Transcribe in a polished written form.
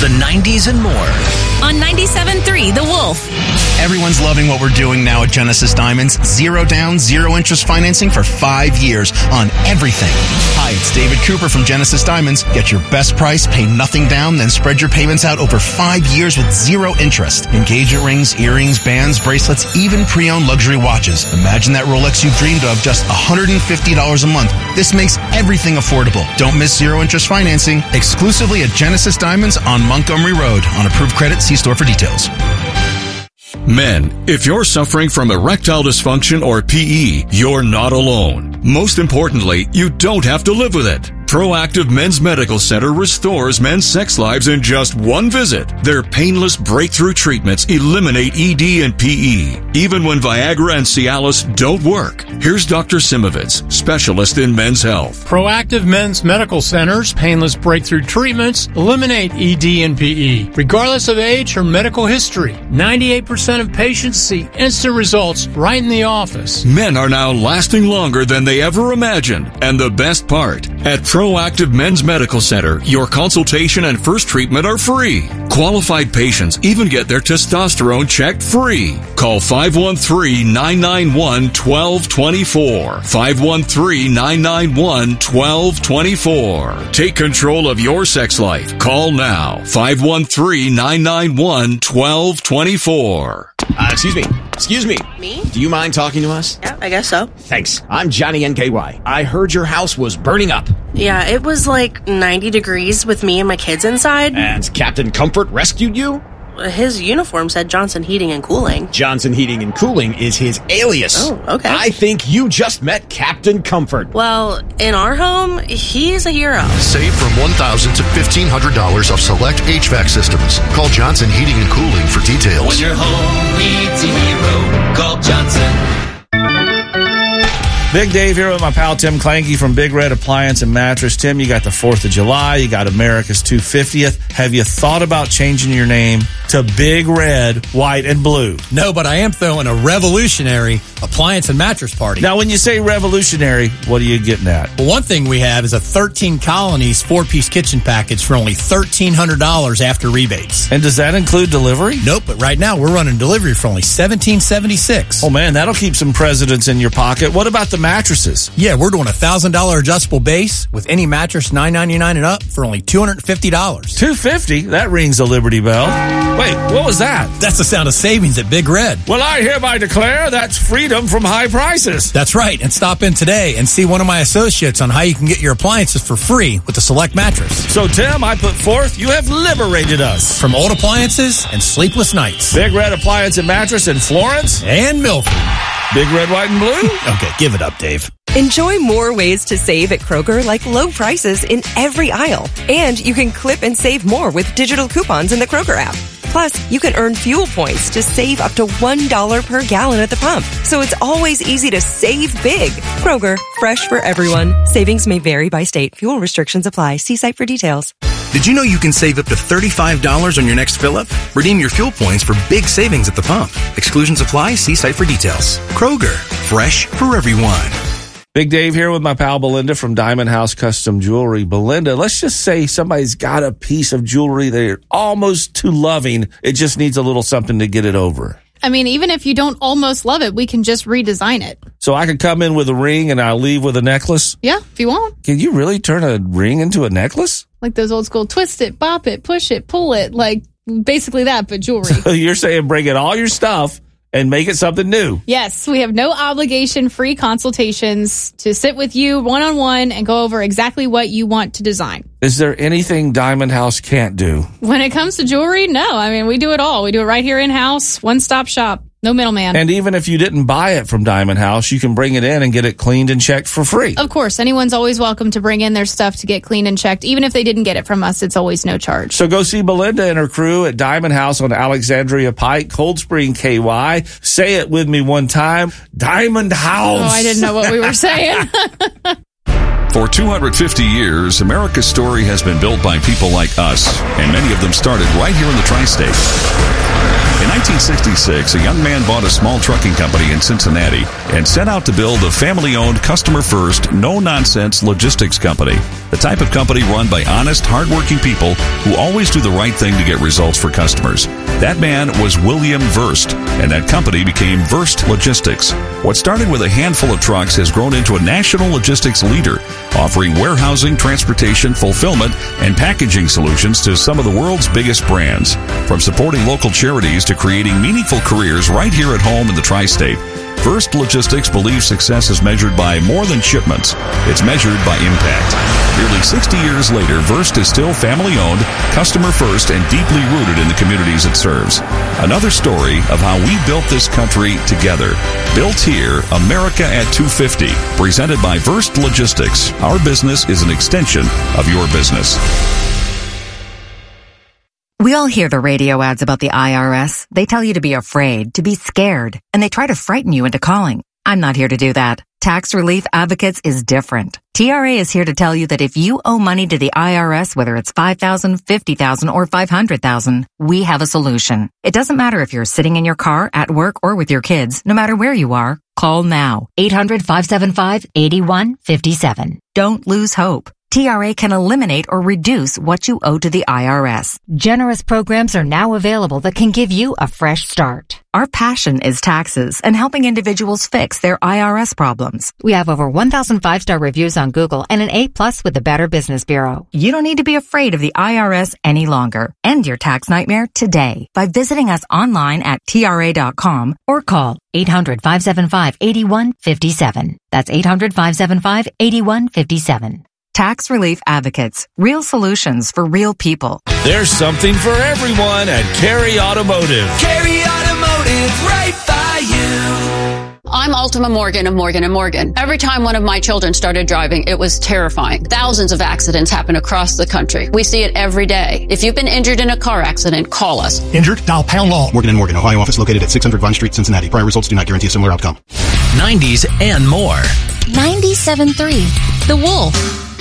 the 90s, and more. On 97.3 The Wolf. Everyone's loving what we're doing now at Genesis Diamonds. 0 down, 0 interest financing for 5 years on everything. Hi, it's David Cooper from Genesis Diamonds. Get your best price, pay nothing down, then spread your payments out over 5 years with 0 interest. Engagement rings, earrings, bands, bracelets, even pre-owned luxury watches. Imagine that Rolex you've dreamed of, just $150 a month. This makes everything affordable. Don't miss 0 interest financing. Exclusively at Genesis Diamonds on Montgomery Road. On approved credit, see store for details. Men, if you're suffering from erectile dysfunction or PE, you're not alone. Most importantly, you don't have to live with it. Proactive Men's Medical Center restores men's sex lives in just one visit. Their painless breakthrough treatments eliminate ED and PE, even when Viagra and Cialis don't work. Here's Dr. Simovitz, specialist in men's health. Proactive Men's Medical Center's painless breakthrough treatments eliminate ED and PE, regardless of age or medical history. 98% of patients see instant results right in the office. Men are now lasting longer than they ever imagined. And the best part, at Proactive Men's Medical Center, your consultation and first treatment are free. Qualified patients even get their testosterone checked free. Call 513-991-1224. 513-991-1224. Take control of your sex life. Call now. 513-991-1224. Excuse me. Me? Do you mind talking to us? Yeah, I guess so. Thanks. I'm Johnny NKY. I heard your house was burning up. Yeah, it was like 90 degrees with me and my kids inside. And Captain Comfort rescued you? His uniform said Johnson Heating and Cooling. Johnson Heating and Cooling is his alias. Oh, okay. I think you just met Captain Comfort. Well, in our home, he's a hero. Save from $1,000 to $1,500 off select HVAC systems. Call Johnson Heating and Cooling for details. When your home needs a hero, call Johnson. Big Dave here with my pal Tim Clanky from Big Red Appliance and Mattress. Tim, you got the 4th of July. You got America's 250th. Have you thought about changing your name to Big Red, White, and Blue? No, but I am throwing a revolutionary appliance and mattress party. Now, when you say revolutionary, what are you getting at? Well, one thing we have is a 13 Colonies 4-piece kitchen package for only $1,300 after rebates. And does that include delivery? Nope, but right now we're running delivery for only $1,776. Oh, man, that'll keep some presidents in your pocket. What about the mattresses? Yeah, we're doing a $1,000 adjustable base with any mattress $999 and up for only $250. $250? That rings a Liberty Bell. Wait, what was that? That's the sound of savings at Big Red. Well, I hereby declare that's freedom from high prices. That's right, and stop in today and see one of my associates on how you can get your appliances for free with a select mattress. So, Tim, I put forth, you have liberated us. From old appliances and sleepless nights. Big Red Appliance and Mattress in Florence and Milford. Big Red, White, and Blue? Okay, give it up, Dave. Enjoy more ways to save at Kroger, like low prices in every aisle. And you can clip and save more with digital coupons in the Kroger app. Plus, you can earn fuel points to save up to $1 per gallon at the pump. So it's always easy to save big. Kroger, fresh for everyone. Savings may vary by state. Fuel restrictions apply. See site for details. Did you know you can save up to $35 on your next fill-up? Redeem your fuel points for big savings at the pump. Exclusions apply. See site for details. Kroger, fresh for everyone. Big Dave here with my pal Belinda from Diamond House Custom Jewelry. Belinda, let's just say somebody's got a piece of jewelry they're almost too loving. It just needs a little something to get it over. I mean, even if you don't almost love it, we can just redesign it. So I could come in with a ring and I'll leave with a necklace? Yeah, if you want. Can you really turn a ring into a necklace? Like those old school twist it, bop it, push it, pull it, like basically that, but jewelry. So you're saying bring in all your stuff and make it something new. Yes, we have no obligation, free consultations to sit with you one-on-one and go over exactly what you want to design. Is there anything Diamond House can't do? When it comes to jewelry, no. I mean, we do it all. We do it right here in-house, one-stop shop. No middleman. And even if you didn't buy it from Diamond House, you can bring it in and get it cleaned and checked for free. Of course. Anyone's always welcome to bring in their stuff to get cleaned and checked. Even if they didn't get it from us, it's always no charge. So go see Belinda and her crew at Diamond House on Alexandria Pike, Cold Spring, KY. Say it with me one time. Diamond House. Oh, I didn't know what we were saying. For 250 years, America's story has been built by people like us, and many of them started right here in the tri-state. In 1966, a young man bought a small trucking company in Cincinnati and set out to build a family-owned, customer-first, no-nonsense logistics company. The type of company run by honest, hardworking people who always do the right thing to get results for customers. That man was William Verst, and that company became Verst Logistics. What started with a handful of trucks has grown into a national logistics leader, offering warehousing, transportation, fulfillment, and packaging solutions to some of the world's biggest brands. From supporting local charities to creating meaningful careers right here at home in the tri-state, Verst Logistics believes success is measured by more than shipments. It's measured by impact. Nearly 60 years later, Verst is still family-owned, customer-first, and deeply rooted in the communities it serves. Another story of how we built this country together. Built here, America at 250. Presented by Verst Logistics. Our business is an extension of your business. We all hear the radio ads about the IRS. They tell you to be afraid, to be scared, and they try to frighten you into calling. I'm not here to do that. Tax Relief Advocates is different. TRA is here to tell you that if you owe money to the IRS, whether it's $5,000, $50,000, or $500,000, we have a solution. It doesn't matter if you're sitting in your car, at work, or with your kids. No matter where you are, call now. 800-575-8157. Don't lose hope. TRA can eliminate or reduce what you owe to the IRS. Generous programs are now available that can give you a fresh start. Our passion is taxes and helping individuals fix their IRS problems. We have over 1,000 5-star reviews on Google and an A+ with the Better Business Bureau. You don't need to be afraid of the IRS any longer. End your tax nightmare today by visiting us online at TRA.com or call 800-575-8157. That's 800-575-8157. Tax Relief Advocates. Real solutions for real people. There's something for everyone at Carey Automotive. Carey Automotive, right by you. I'm Ultima Morgan of Morgan & Morgan. Every time one of my children started driving, it was terrifying. Thousands of accidents happen across the country. We see it every day. If you've been injured in a car accident, call us. Injured? Dial pound law. Morgan & Morgan, Ohio office located at 600 Vine Street, Cincinnati. Prior results do not guarantee a similar outcome. 90s and more. 97.3 The Wolf.